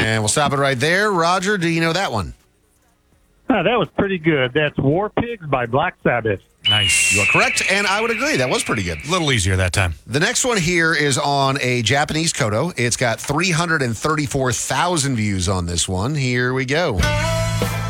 And we'll stop it right there. Roger, do you know that one? That was pretty good. That's War Pigs by Black Sabbath. Nice. You are correct, and I would agree. That was pretty good. A little easier that time. The next one here is on a Japanese koto. It's got 334,000 views on this one. Here we go.